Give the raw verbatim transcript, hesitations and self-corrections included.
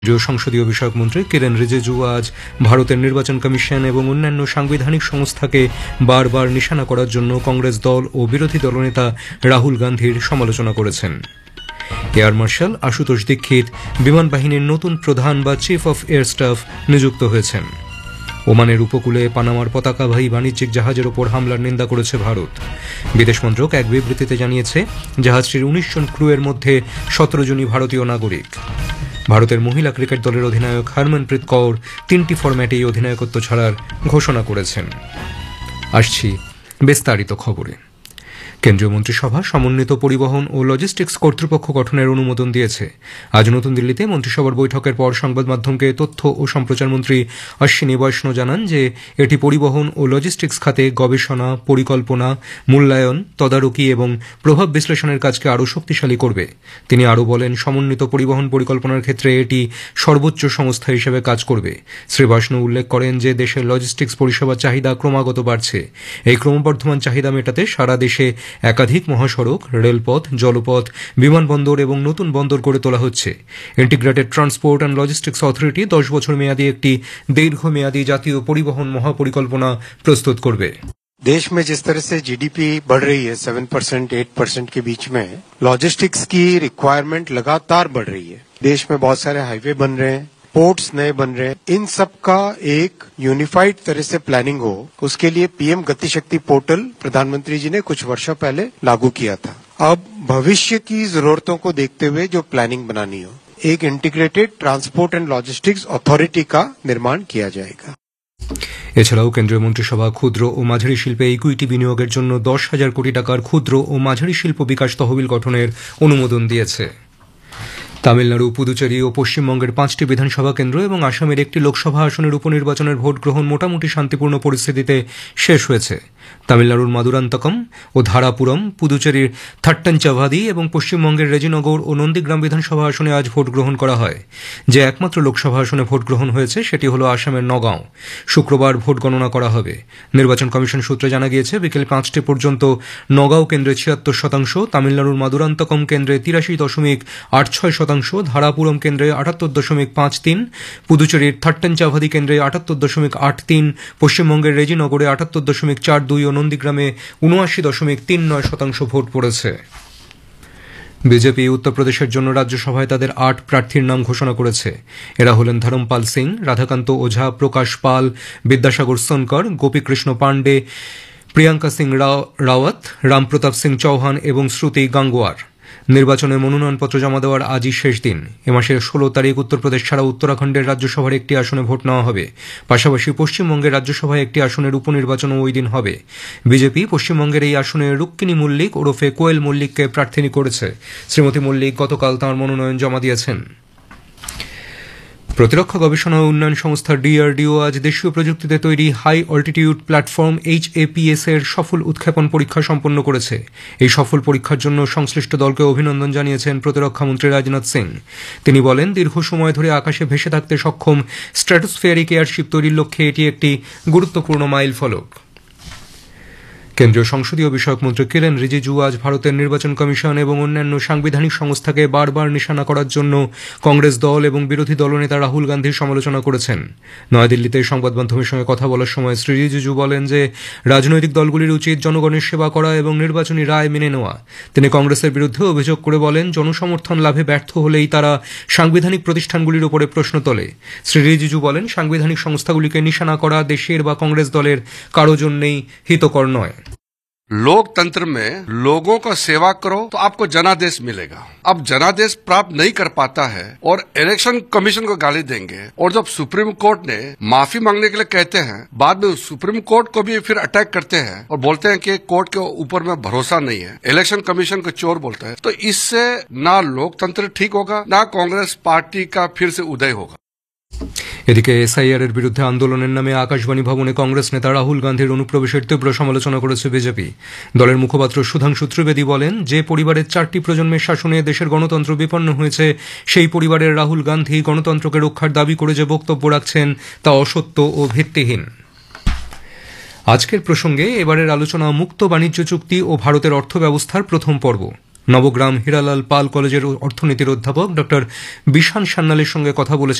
সংসদীয় বিষয়ক মন্ত্রী কিরেন রিজিজু আজ ভারতের নির্বাচন কমিশন এবং অন্যান্য সাংবিধানিক সংস্থাকে বারবার নিশানা করার জন্য কংগ্রেস দল ও বিরোধী দলনেতা রাহুল গান্ধীর সমালোচনা করেছেন। এয়ার মার্শাল আশুতোষ দীক্ষিত বিমান বাহিনীর নতুন প্রধান বা চিফ অফ এয়ার স্টাফ নিযুক্ত হয়েছেন। ওমানের উপকূলে পানামার পতাকাবাহী বাণিজ্যিক জাহাজের ওপর হামলার নিন্দা করেছে ভারত। বিদেশ মন্ত্রক এক বিবৃতিতে জানিয়েছে জাহাজটির উনিশ জন ক্রুয়ের মধ্যে সতেরো জনই ভারতীয় নাগরিক। ভারতের মহিলা ক্রিকেট দলের অধিনায়ক হরমনপ্রীত কৌর তিনটি ফরম্যাটেই অধিনায়কত্ব ছাড়ার ঘোষণা করেছেন। আসছি বিস্তারিত খবরে। কেন্দ্রীয় মন্ত্রিসভা সমন্বিত পরিবহন ও লজিস্টিক্স কর্তৃপক্ষ গঠনের অনুমোদন দিয়েছে। আজ নতুন দিল্লিতে মন্ত্রিসভার বৈঠকের পর সংবাদ মাধ্যমকে তথ্য ও সম্প্রচার মন্ত্রী অশ্বিনী বৈষ্ণব জানান যে এটি পরিবহন ও লজিস্টিক্স খাতে গবেষণা, পরিকল্পনা, মূল্যায়ন, তদারকি এবং প্রভাব বিশ্লেষণের কাজকে আরও শক্তিশালী করবে। তিনি আরও বলেন, সমন্বিত পরিবহন পরিকল্পনার ক্ষেত্রে এটি সর্বোচ্চ সংস্থা হিসেবে কাজ করবে। শ্রী বৈষ্ণব উল্লেখ করেন যে দেশের লজিস্টিক্স পরিষেবার চাহিদা ক্রমাগত বাড়ছে। এই ক্রমবর্ধমান চাহিদা মেটাতে সারা দেশে একাধিক মহাসড়ক, রেলপথ, জলপথ, বিমানবন্দর এবং নতুন বন্দর গড়ে তোলা হচ্ছে। Integrated transport and logistics authority দশ বছর মেয়াদী একটি দীর্ঘমেয়াদী জাতীয় পরিবহন মহাপরিকল্পনা প্রস্তুত করবে। देश में जिस तरह से जीडीपी बढ़ रही है सेवन परसेंट एट परसेंट के बीच में, लॉजिस्टिक्स की रिक्वायरमेंट लगातार बढ़ रही है। देश में बहुत सारे हाईवे बन रहे हैं, पोर्ट्स नए बन रहे हैं। इन सब का एक यूनिफाइड तरह से प्लानिंग हो, उसके लिए पीएम गति शक्ति पोर्टल प्रधानमंत्री जी ने कुछ वर्षों पहले लागू किया था। अब भविष्य की जरूरतों को देखते हुए जो प्लानिंग बनानी हो, एक integrated transport and logistics authority का निर्माण किया जाएगा। এছাড়াও কেন্দ্রীয় মন্ত্রিসভা ক্ষুদ্র ও মাঝারি শিল্পে ইকুইটি বিনিয়োগের জন্য দশ হাজার কোটি টাকার ক্ষুদ্র ও মাঝারি শিল্প বিকাশ তহবিল গঠনের অনুমোদন দিয়েছে। তামিলনাড়ু, পুদুচেরি ও পশ্চিমবঙ্গের পাঁচটি বিধানসভা কেন্দ্র এবং আসামের একটি লোকসভা আসনের উপনির্বাচনের ভোট গ্রহণ মোটামুটি শান্তিপূর্ণ পরিস্থিতিতে শেষ হয়েছে। তামিলনাড়ুর মাদুরান্তকম ও ধারাপুরম, পুদুচেরির থাট্টাঞ্চাভাদি এবং পশ্চিমবঙ্গের রেজিনগর ও নন্দীগ্রাম বিধানসভা আসনে আজ ভোট গ্রহণ করা হয়। যে একমাত্র লোকসভা আসনে ভোট গ্রহণ হয়েছে সেটি হল আসামের নগাঁও। শুক্রবার ভোট গণনা করা হবে। নির্বাচন কমিশন সূত্রে জানা গিয়েছে বিকেল পাঁচটি পর্যন্ত নগাঁও কেন্দ্রে ছিয়াত্তর শতাংশ, তামিলনাড়ুর মাদুরান্তকম কেন্দ্রে তিরাশি দশমিক আট ছয় শতাংশ, ধারাপুরম কেন্দ্রে আটাত্তর দশমিক পাঁচ তিন, পুদুচেরির থাট্টাঞ্চাভাদি কেন্দ্রে আটাত্তর দশমিক আট তিন, পশ্চিমবঙ্গের রেজিনগরে আটাত্তর দশমিক চার দুই ও নন্দীগ্রামে উনআশি দশমিক তিন নয় শতাংশ ভোট পড়েছে। বিজেপি উত্তরপ্রদেশের জন্য রাজ্যসভায় তাদের আট প্রার্থীর নাম ঘোষণা করেছে। এরা হলেন ধরমপাল সিং, রাধাকান্ত ওঝা, প্রকাশ পাল, বিদ্যাসাগর সোনকর, গোপীকৃষ্ণ পাণ্ডে, প্রিয়াঙ্কা সিং রাওয়াত, রামপ্রতাপ সিং চৌহান এবং শ্রুতি গাঙ্গোয়ার। নির্বাচনে মনোনয়নপত্র জমা দেওয়ার আজই শেষ দিন। এ মাসের ষোলো তারিখ উত্তরপ্রদেশ ছাড়া উত্তরাখণ্ডের রাজ্যসভার একটি আসনে ভোট নেওয়া হবে। পাশাপাশি পশ্চিমবঙ্গের রাজ্যসভায় একটি আসনের উপনির্বাচনও ওই দিন হবে। বিজেপি পশ্চিমবঙ্গের এই আসনে রুক্মিণী মল্লিক ওরফে কোয়েল মল্লিককে প্রার্থী করেছে। শ্রীমতী মল্লিক গতকাল তাঁর মনোনয়ন জমা দিয়েছেন। প্রতিরক্ষা গবেষণা ও উন্নয়ন সংস্থা ডিআরডিও আজ দেশীয় প্রযুক্তিতে তৈরি হাই অল্টিটিউড প্ল্যাটফর্ম এইচএপিএস এর সফল উৎক্ষেপণ পরীক্ষা সম্পন্ন করেছে। এই সফল পরীক্ষার জন্য সংশ্লিষ্ট দলকে অভিনন্দন জানিয়েছেন প্রতিরক্ষা মন্ত্রী রাজনাথ সিং। তিনি বলেন, দীর্ঘ সময় ধরে আকাশে ভেসে থাকতে সক্ষম স্ট্র্যাটোস্ফিয়ারিক এয়ারশিপ তৈরির লক্ষ্যে এটি একটি গুরুত্বপূর্ণ মাইল ফলক। কেন্দ্রীয় সংসদীয় বিষয়ক মন্ত্রী কিরেন রিজিজু আজ ভারতের নির্বাচন কমিশন এবং অন্যান্য সাংবিধানিক সংস্থাকে বারবার নিশানা করার জন্য কংগ্রেস দল এবং বিরোধী দলনেতা রাহুল গান্ধীর সমালোচনা করেছেন। নয়াদিল্লিতে সংবাদ মাধ্যমের সঙ্গে কথা বলার সময় শ্রী রিজিজু বলেন যে রাজনৈতিক দলগুলির উচিত জনগণের সেবা করা এবং নির্বাচনী রায় মেনে নেওয়া। তিনি কংগ্রেসের বিরুদ্ধে অভিযোগ করে বলেন, জনসমর্থন লাভে ব্যর্থ হলেই তারা সাংবিধানিক প্রতিষ্ঠানগুলির উপরে প্রশ্ন তোলে। শ্রী রিজিজু বলেন, সাংবিধানিক সংস্থাগুলিকে নিশানা করা দেশের বা কংগ্রেস দলের কারো জন্যই হিতকর নয়। लोकतंत्र में लोगों का सेवा करो तो आपको जनादेश मिलेगा। अब जनादेश प्राप्त नहीं कर पाता है और इलेक्शन कमीशन को गाली देंगे, और जब सुप्रीम कोर्ट ने माफी मांगने के लिए कहते हैं, बाद में सुप्रीम कोर्ट को भी फिर अटैक करते हैं और बोलते हैं कि कोर्ट के ऊपर में भरोसा नहीं है, इलेक्शन कमीशन को चोर बोलते हैं। तो इससे ना लोकतंत्र ठीक होगा, ना कांग्रेस पार्टी का फिर से उदय होगा। এদিকে এসআইআর এর বিরুদ্ধে আন্দোলনের নামে আকাশবাণী ভবনে কংগ্রেস নেতা রাহুল গান্ধীর অনুপ্রবেশের তীব্র সমালোচনা করেছে বিজেপি। দলের মুখপাত্র সুধাংশু ত্রিবেদী বলেন, যে পরিবারের চারটি প্রজন্মের শাসনে দেশের গণতন্ত্র বিপন্ন হয়েছে, সেই পরিবারের রাহুল গান্ধী গণতন্ত্রকে রক্ষার দাবি করে যে বক্তব্য রাখছেন তা অসত্য ও ভিত্তিহীন। আজকের প্রসঙ্গে এবারের আলোচনা মুক্ত বাণিজ্য চুক্তি ও ভারতের অর্থব্যবস্থার প্রথম পর্ব। নবগ্রাম হীরালাল পাল কলেজের অর্থনীতির অধ্যাপক ডক্টর বিশান সান্যালের সঙ্গে কথা বলেছেন